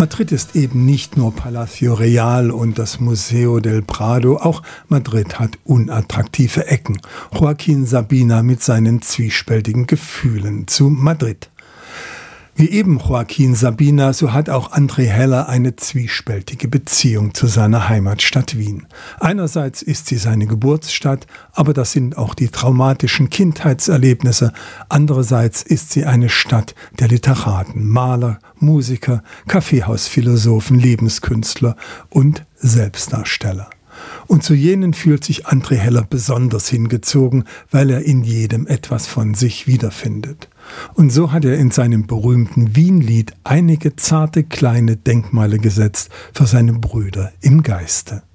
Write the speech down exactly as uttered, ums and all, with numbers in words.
Madrid ist eben nicht nur Palacio Real und das Museo del Prado, auch Madrid hat unattraktive Ecken. Joaquín Sabina mit seinen zwiespältigen Gefühlen zu Madrid. Wie eben Joaquín Sabina, so hat auch André Heller eine zwiespältige Beziehung zu seiner Heimatstadt Wien. Einerseits ist sie seine Geburtsstadt, aber das sind auch die traumatischen Kindheitserlebnisse. Andererseits ist sie eine Stadt der Literaten, Maler, Musiker, Kaffeehausphilosophen, Lebenskünstler und Selbstdarsteller. Und zu jenen fühlt sich André Heller besonders hingezogen, weil er in jedem etwas von sich wiederfindet. Und so hat er in seinem berühmten Wien-Lied einige zarte kleine Denkmale gesetzt für seine Brüder im Geiste.